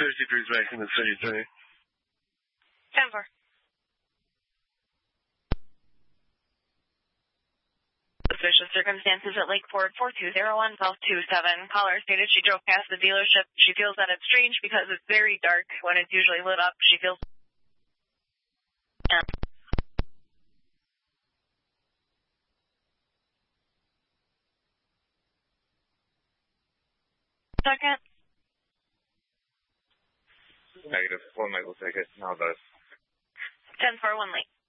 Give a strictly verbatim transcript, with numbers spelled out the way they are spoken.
fifty-three's back in the city, three. ten four. Suspicious circumstances at Lake Ford, four two zero one, South two seven. Caller stated she drove past the dealership. She feels that it's strange because it's very dark when it's usually lit up. She feels... Yeah. Second. Negative. One Michael ticket. Now that's ten four one late.